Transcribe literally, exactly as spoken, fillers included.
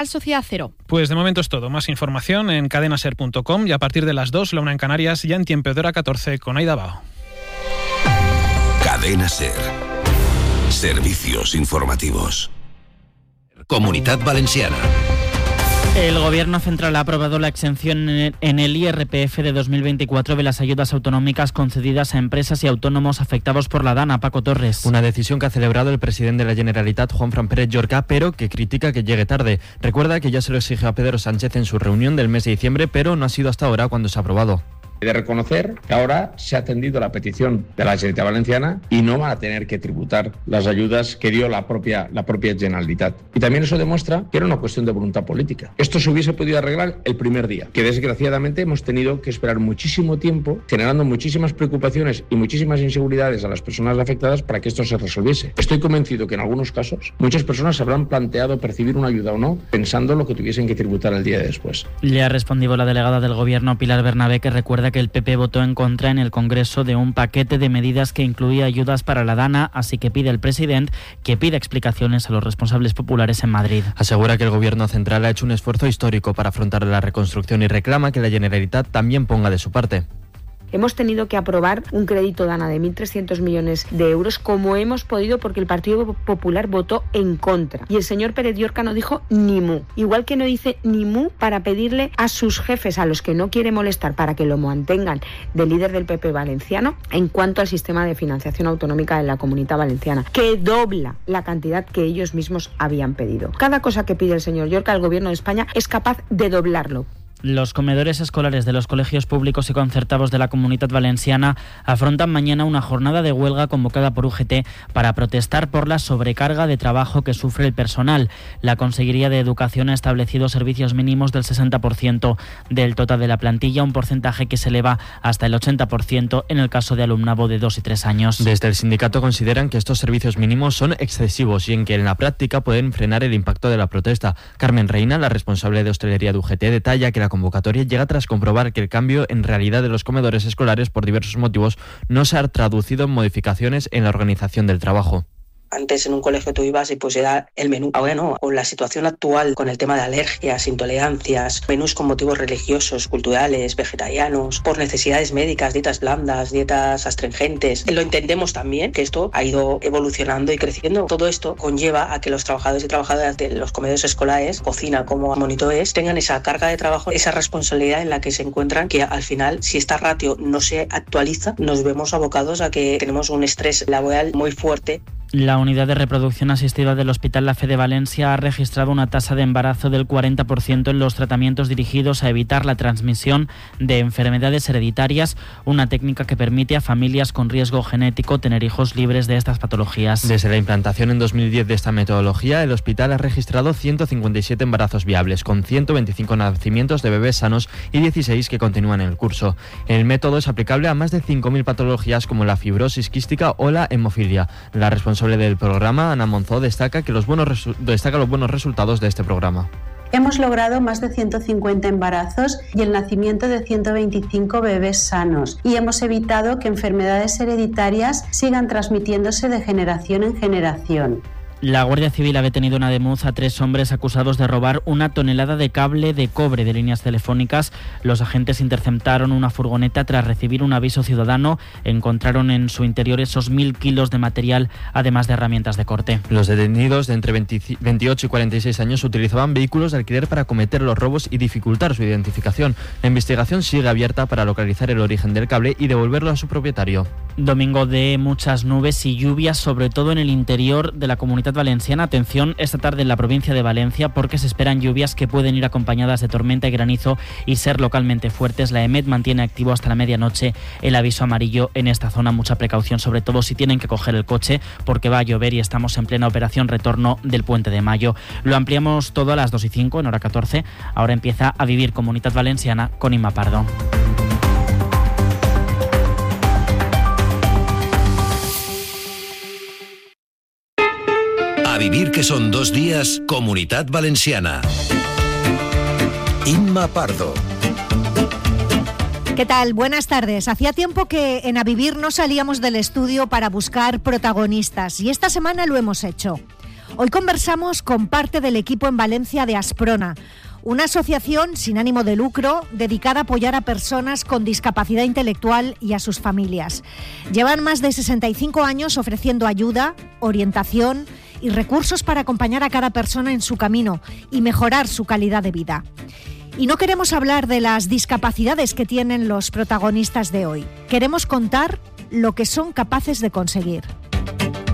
Sociedad Cero. Pues de momento es todo. Más información en cadena ser punto com y a partir de las dos, la una en Canarias, ya en tiempo de hora catorce con Aida Bao. Cadena Ser. Servicios informativos. Comunidad Valenciana. El Gobierno central ha aprobado la exención en el I R P F de dos mil veinticuatro de las ayudas autonómicas concedidas a empresas y autónomos afectados por la DANA. Paco Torres. Una decisión que ha celebrado el presidente de la Generalitat, Juanfran Pérez Llorca, pero que critica que llegue tarde. Recuerda que ya se lo exigió a Pedro Sánchez en su reunión del mes de diciembre, pero no ha sido hasta ahora cuando se ha aprobado. De reconocer que ahora se ha atendido la petición de la Generalitat Valenciana y no van a tener que tributar las ayudas que dio la propia, la propia Generalitat. Y también eso demuestra que era una cuestión de voluntad política. Esto se hubiese podido arreglar el primer día, que desgraciadamente hemos tenido que esperar muchísimo tiempo, generando muchísimas preocupaciones y muchísimas inseguridades a las personas afectadas para que esto se resolviese. Estoy convencido que en algunos casos muchas personas se habrán planteado percibir una ayuda o no, pensando lo que tuviesen que tributar el día de después. Le ha respondido la delegada del Gobierno, Pilar Bernabé, que recuerda que el P P votó en contra en el Congreso de un paquete de medidas que incluía ayudas para la DANA, así que pide al presidente que pida explicaciones a los responsables populares en Madrid. Asegura que el Gobierno central ha hecho un esfuerzo histórico para afrontar la reconstrucción y reclama que la Generalitat también ponga de su parte. Hemos tenido que aprobar un crédito DANA de mil trescientos millones de euros como hemos podido porque el Partido Popular votó en contra. Y el señor Pérez Llorca no dijo ni mu. Igual que no dice ni mu para pedirle a sus jefes, a los que no quiere molestar, para que lo mantengan de líder del P P valenciano en cuanto al sistema de financiación autonómica de la Comunidad Valenciana, que dobla la cantidad que ellos mismos habían pedido. Cada cosa que pide el señor Llorca, el Gobierno de España es capaz de doblarlo. Los comedores escolares de los colegios públicos y concertados de la Comunidad Valenciana afrontan mañana una jornada de huelga convocada por U G T para protestar por la sobrecarga de trabajo que sufre el personal. La Consellería de Educación ha establecido servicios mínimos del sesenta por ciento del total de la plantilla, un porcentaje que se eleva hasta el ochenta por ciento en el caso de alumnado de dos y tres años. Desde el sindicato consideran que estos servicios mínimos son excesivos y en que en la práctica pueden frenar el impacto de la protesta. Carmen Reina, la responsable de hostelería de U G T, detalla que la convocatoria llega tras comprobar que el cambio en realidad de los comedores escolares por diversos motivos no se ha traducido en modificaciones en la organización del trabajo. Antes en un colegio tú ibas y pues era el menú. Ahora no, con la situación actual, con el tema de alergias, intolerancias, menús con motivos religiosos, culturales, vegetarianos, por necesidades médicas, dietas blandas, dietas astringentes. Lo entendemos también que esto ha ido evolucionando y creciendo. Todo esto conlleva a que los trabajadores y trabajadoras de los comedores escolares, cocina como monitores, tengan esa carga de trabajo, esa responsabilidad en la que se encuentran, que al final, si esta ratio no se actualiza, nos vemos abocados a que tenemos un estrés laboral muy fuerte. La unidad de reproducción asistida del Hospital La Fe de Valencia ha registrado una tasa de embarazo del cuarenta por ciento en los tratamientos dirigidos a evitar la transmisión de enfermedades hereditarias, una técnica que permite a familias con riesgo genético tener hijos libres de estas patologías. Desde la implantación en dos mil diez de esta metodología, el hospital ha registrado ciento cincuenta y siete embarazos viables, con ciento veinticinco nacimientos de bebés sanos y dieciséis que continúan en el curso. El método es aplicable a más de cinco mil patologías como la fibrosis quística o la hemofilia. La responsable del programa, Ana Monzó, destaca que los buenos resu- destaca los buenos resultados de este programa. Hemos logrado más de ciento cincuenta embarazos y el nacimiento de ciento veinticinco bebés sanos y hemos evitado que enfermedades hereditarias sigan transmitiéndose de generación en generación. La Guardia Civil ha detenido en Ademuz a tres hombres acusados de robar una tonelada de cable de cobre de líneas telefónicas. Los agentes interceptaron una furgoneta tras recibir un aviso ciudadano. Encontraron en su interior esos mil kilos de material, además de herramientas de corte. Los detenidos de entre veintiocho y cuarenta y seis años utilizaban vehículos de alquiler para cometer los robos y dificultar su identificación. La investigación sigue abierta para localizar el origen del cable y devolverlo a su propietario. Domingo de muchas nubes y lluvias, sobre todo en el interior de la Comunidad Valenciana. Atención esta tarde en la provincia de Valencia porque se esperan lluvias que pueden ir acompañadas de tormenta y granizo y ser localmente fuertes. La EMET mantiene activo hasta la medianoche el aviso amarillo en esta zona. Mucha precaución, sobre todo si tienen que coger el coche porque va a llover y estamos en plena operación retorno del Puente de Mayo. Lo ampliamos todo a las dos y cinco en hora catorce. Ahora empieza a vivir Comunidad Valenciana con Inma Pardo. A vivir que son dos días, Comunidad Valenciana. Inma Pardo. ¿Qué tal? Buenas tardes. Hacía tiempo que en A Vivir no salíamos del estudio para buscar protagonistas y esta semana lo hemos hecho. Hoy conversamos con parte del equipo en Valencia de Asprona, una asociación sin ánimo de lucro dedicada a apoyar a personas con discapacidad intelectual y a sus familias. Llevan más de sesenta y cinco años ofreciendo ayuda, orientación y recursos para acompañar a cada persona en su camino y mejorar su calidad de vida. Y no queremos hablar de las discapacidades que tienen los protagonistas de hoy. Queremos contar lo que son capaces de conseguir.